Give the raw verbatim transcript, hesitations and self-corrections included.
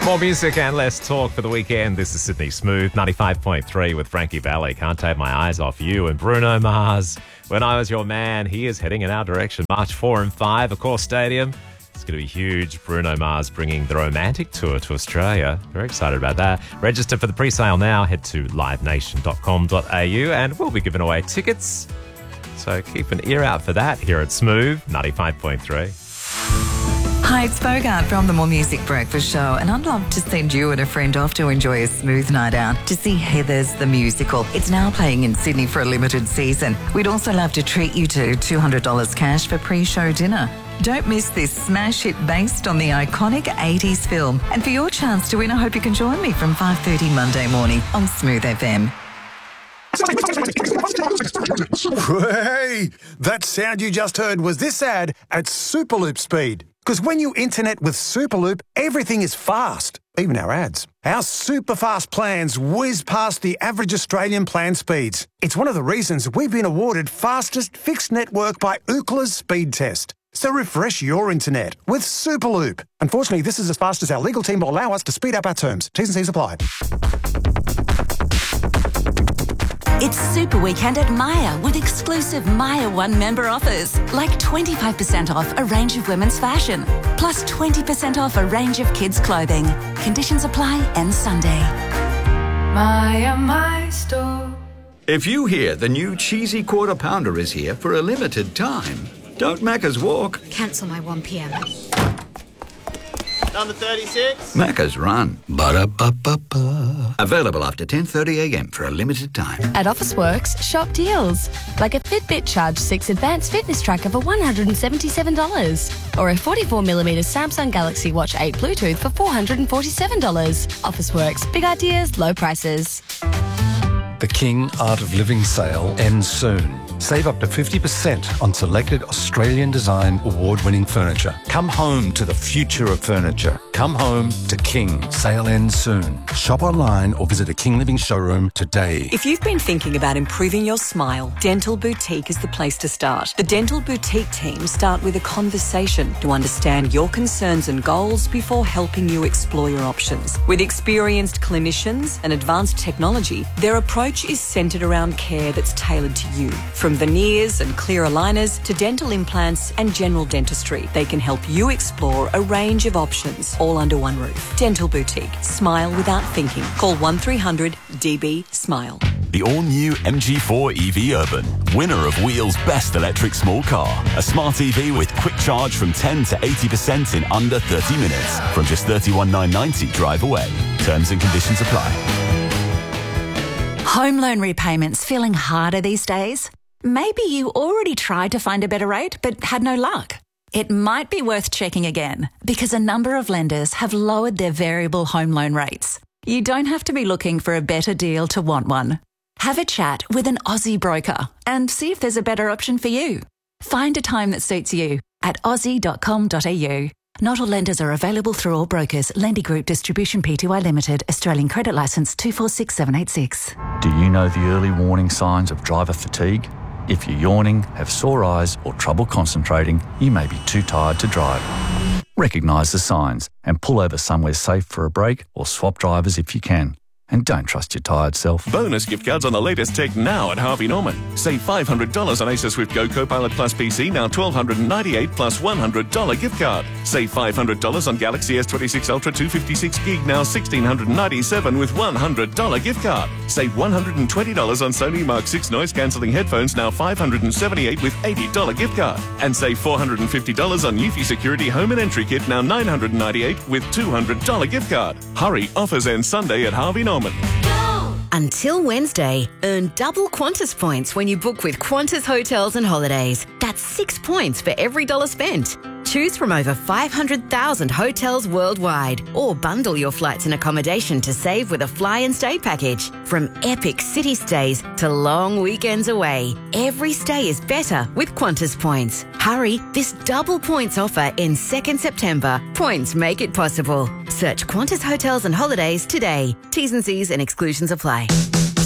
More music and less talk for the weekend. This is Sydney Smooth, ninety-five point three with Frankie Valli. Can't take my eyes off you. And Bruno Mars, When I Was Your Man, he is heading in our direction. March four and five, Accor Stadium. It's going to be huge. Bruno Mars bringing the Romantic Tour to Australia. Very excited about that. Register for the pre-sale now. Head to live nation dot com dot a u and we'll be giving away tickets. So keep an ear out for that here at Smooth, ninety-five point three. Hi, it's Bogart from the More Music Breakfast Show, and I'd love to send you and a friend off to enjoy a smooth night out to see Heathers the Musical. It's now playing in Sydney for a limited season. We'd also love to treat you to two hundred dollars cash for pre-show dinner. Don't miss this smash hit based on the iconic eighties film. And for your chance to win, I hope you can join me from five thirty Monday morning on Smooth F M. Hey, that sound you just heard was this ad at Superloop speed. Because when you internet with Superloop, everything is fast, even our ads. Our super fast plans whiz past the average Australian plan speeds. It's one of the reasons we've been awarded fastest fixed network by Ookla's speed test. So refresh your internet with Superloop. Unfortunately, this is as fast as our legal team will allow us to speed up our terms. T's and C's apply. It's Super Weekend at Myer with exclusive Myer One member offers, like twenty-five percent off a range of women's fashion, plus twenty percent off a range of kids' clothing. Conditions apply end Sunday. Myer, my store. If you hear the new cheesy quarter pounder is here for a limited time, don't Macca's walk. Cancel my one p m. Number thirty-six. Macca's run. Ba-da-ba-ba-ba. Available after ten thirty a m for a limited time. At Officeworks, shop deals. Like a Fitbit Charge six Advanced Fitness Tracker for one hundred seventy-seven dollars. Or a forty-four millimeter Samsung Galaxy Watch eight Bluetooth for four hundred forty-seven dollars. Officeworks. Big ideas, low prices. The King Art of Living sale ends soon. Save up to fifty percent on selected Australian Design award-winning furniture. Come home to the future of furniture. Come home to King. Sale ends soon. Shop online or visit a King Living showroom today. If you've been thinking about improving your smile, Dental Boutique is the place to start. The Dental Boutique team start with a conversation to understand your concerns and goals before helping you explore your options. With experienced clinicians and advanced technology, their approach is centred around care that's tailored to you. From veneers and clear aligners to dental implants and general dentistry, they can help you explore a range of options, all under one roof. Dental Boutique. Smile without thinking. Call one three hundred D B SMILE. The all-new M G four E V Urban, winner of Wheel's best electric small car. A smart E V with quick charge from ten to eighty percent in under thirty minutes. From just thirty-one thousand nine hundred ninety drive away. Terms and conditions apply. Home loan repayments feeling harder these days? Maybe you already tried to find a better rate but had no luck. It might be worth checking again because a number of lenders have lowered their variable home loan rates. You don't have to be looking for a better deal to want one. Have a chat with an Aussie broker and see if there's a better option for you. Find a time that suits you at aussie dot com dot a u. Not all lenders are available through all brokers. Lendy Group Distribution Pty Limited. Australian Credit Licence two four six seven eight six. Do you know the early warning signs of driver fatigue? If you're yawning, have sore eyes or trouble concentrating, you may be too tired to drive. Recognise the signs and pull over somewhere safe for a break or swap drivers if you can. And don't trust your tired self. Bonus gift cards on the latest tech now at Harvey Norman. Save five hundred dollars on Acer Swift Go Copilot Plus P C, now one thousand two hundred ninety-eight dollars plus one hundred dollars gift card. Save five hundred dollars on Galaxy S twenty-six Ultra two fifty-six gig, now one thousand six hundred ninety-seven dollars with one hundred dollars gift card. Save one hundred twenty dollars on Sony Mark six noise-cancelling headphones, now five hundred seventy-eight dollars with eighty dollars gift card. And save four hundred fifty dollars on Eufy Security Home and Entry Kit, now nine hundred ninety-eight dollars with two hundred dollars gift card. Hurry, offers end Sunday at Harvey Norman. Until Wednesday, earn double Qantas points when you book with Qantas Hotels and Holidays. That's six points for every dollar spent. Choose from over five hundred thousand hotels worldwide, or bundle your flights and accommodation to save with a fly and stay package. From epic city stays to long weekends away, every stay is better with Qantas points. Hurry, this double points offer ends second September. Points make it possible. Search Qantas Hotels and Holidays today. T's and C's and exclusions apply.